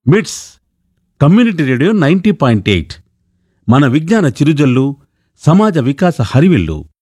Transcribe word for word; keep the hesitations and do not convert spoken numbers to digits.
మిట్స్ community radio ninety point eight మన విజ్ఞాన చిరుజల్లు, సమాజ వికాస హరివిల్లు.